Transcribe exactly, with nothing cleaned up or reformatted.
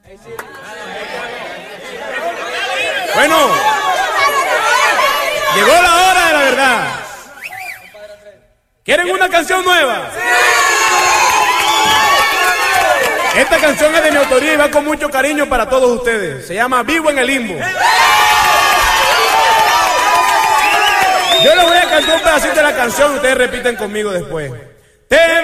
Bueno, llegó la hora de la verdad. ¿Quieren una canción nueva? Esta canción es de mi autoría y va con mucho cariño para todos ustedes. Se llama Vivo en el Limbo. Yo les voy a cantar un pedacito de la canción y ustedes repiten conmigo después. Te